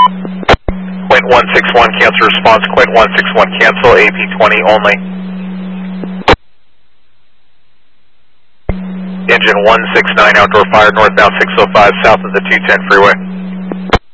Quint 161, cancel response. Quint 161, cancel. AP20 only. Engine 169, outdoor fire, northbound 605, south of the 210 freeway.